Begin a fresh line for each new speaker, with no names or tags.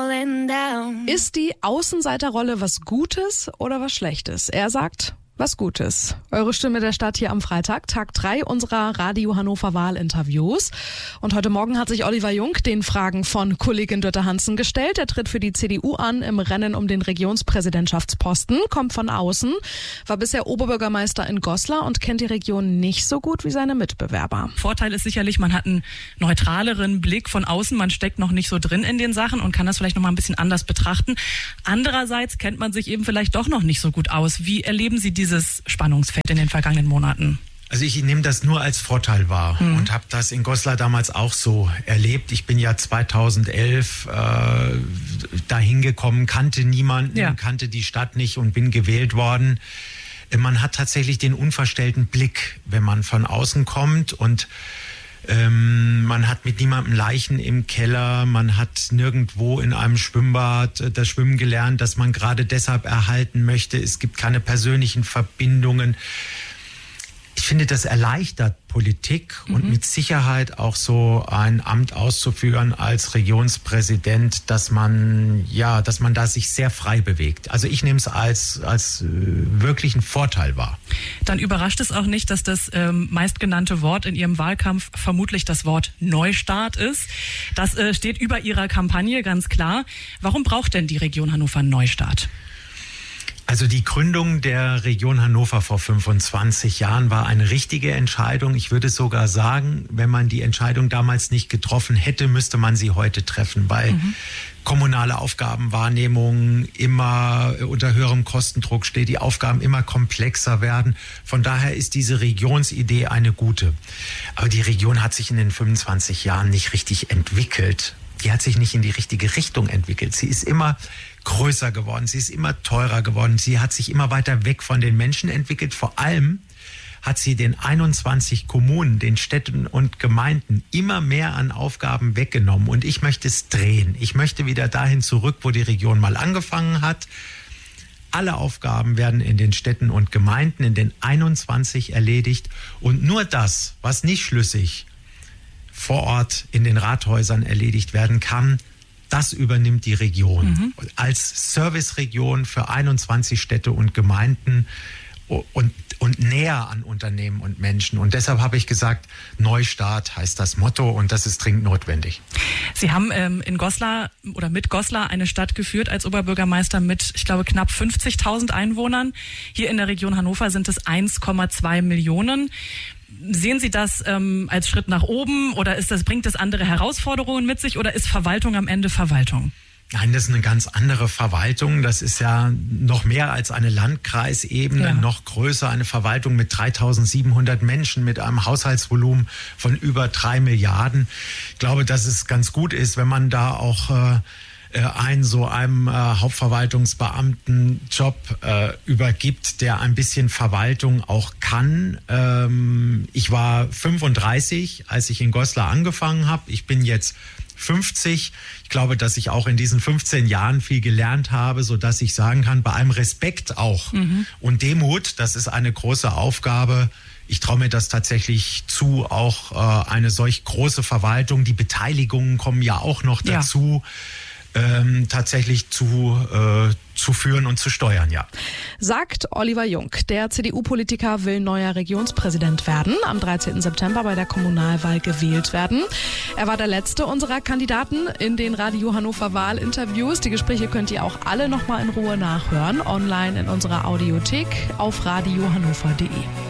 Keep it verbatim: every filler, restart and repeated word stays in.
falling down.
Ist die Außenseiterrolle was Gutes oder was Schlechtes? Er sagt, was Gutes. Eure Stimme der Stadt hier am Freitag, Tag drei unserer Radio Hannover Wahlinterviews. Und heute Morgen hat sich Oliver Jung den Fragen von Kollegin Dörte Hansen gestellt. Er tritt für die C D U an im Rennen um den Regionspräsidentschaftsposten, kommt von außen, war bisher Oberbürgermeister in Goslar und kennt die Region nicht so gut wie seine Mitbewerber.
Vorteil ist sicherlich, man hat einen neutraleren Blick von außen, man steckt noch nicht so drin in den Sachen und kann das vielleicht noch mal ein bisschen anders betrachten. Andererseits kennt man sich eben vielleicht doch noch nicht so gut aus. Wie erleben Sie diese dieses Spannungsfeld in den vergangenen Monaten?
Also ich nehme das nur als Vorteil wahr mhm. und habe das in Goslar damals auch so erlebt. Ich bin ja zweitausendelf äh, dahin gekommen, kannte niemanden, ja. kannte die Stadt nicht und bin gewählt worden. Man hat tatsächlich den unverstellten Blick, wenn man von außen kommt, und Ähm, man hat mit niemandem Leichen im Keller, man hat nirgendwo in einem Schwimmbad äh, das Schwimmen gelernt, das man gerade deshalb erhalten möchte. Es gibt keine persönlichen Verbindungen. Ich finde, das erleichtert Politik mhm. und mit Sicherheit auch so ein Amt auszuführen als Regionspräsident, dass man ja, dass man da sich sehr frei bewegt. Also ich nehme es als als äh, wirklichen Vorteil wahr.
Dann überrascht es auch nicht, dass das ähm, meistgenannte Wort in Ihrem Wahlkampf vermutlich das Wort Neustart ist. Das äh, steht über Ihrer Kampagne, ganz klar. Warum braucht denn die Region Hannover einen Neustart?
Also die Gründung der Region Hannover vor fünfundzwanzig Jahren war eine richtige Entscheidung. Ich würde sogar sagen, wenn man die Entscheidung damals nicht getroffen hätte, müsste man sie heute treffen, weil mhm. kommunale Aufgabenwahrnehmung immer unter höherem Kostendruck steht, die Aufgaben immer komplexer werden. Von daher ist diese Regionsidee eine gute. Aber die Region hat sich in den fünfundzwanzig Jahren nicht richtig entwickelt. Die hat sich nicht in die richtige Richtung entwickelt. Sie ist immer größer geworden, sie ist immer teurer geworden, sie hat sich immer weiter weg von den Menschen entwickelt. Vor allem hat sie den einundzwanzig Kommunen, den Städten und Gemeinden immer mehr an Aufgaben weggenommen. Und ich möchte es drehen. Ich möchte wieder dahin zurück, wo die Region mal angefangen hat. Alle Aufgaben werden in den Städten und Gemeinden, in den einundzwanzig erledigt. Und nur das, was nicht schlüssig vor Ort in den Rathäusern erledigt werden kann, das übernimmt die Region mhm. als Serviceregion für einundzwanzig Städte und Gemeinden und, und näher an Unternehmen und Menschen. Und deshalb habe ich gesagt, Neustart heißt das Motto und das ist dringend notwendig.
Sie haben ähm, in Goslar oder mit Goslar eine Stadt geführt als Oberbürgermeister mit, ich glaube, knapp fünfzigtausend Einwohnern. Hier in der Region Hannover sind es eins Komma zwei Millionen. Sehen Sie das ähm, als Schritt nach oben oder ist das, bringt das andere Herausforderungen mit sich oder ist Verwaltung am Ende Verwaltung?
Nein, das ist eine ganz andere Verwaltung. Das ist ja noch mehr als eine Landkreisebene, ja. noch größer, eine Verwaltung mit dreitausendsiebenhundert Menschen, mit einem Haushaltsvolumen von über drei Milliarden. Ich glaube, dass es ganz gut ist, wenn man da auch äh, einen so einem äh, Hauptverwaltungsbeamtenjob äh, übergibt, der ein bisschen Verwaltung auch kann. Ähm, ich war fünfunddreißig, als ich in Goslar angefangen habe. Ich bin jetzt fünfzig. Ich glaube, dass ich auch in diesen fünfzehn Jahren viel gelernt habe, sodass ich sagen kann, bei allem Respekt auch mhm. und Demut, das ist eine große Aufgabe. Ich traue mir das tatsächlich zu, auch äh, eine solch große Verwaltung. Die Beteiligungen kommen ja auch noch dazu. Ja. Ähm, tatsächlich zu, äh, zu führen und zu steuern, ja.
Sagt Oliver Jung. Der C D U-Politiker will neuer Regionspräsident werden, am dreizehnten September bei der Kommunalwahl gewählt werden. Er war der letzte unserer Kandidaten in den Radio Hannover Wahlinterviews. Die Gespräche könnt ihr auch alle nochmal in Ruhe nachhören, online in unserer Audiothek auf radio hannover punkt de.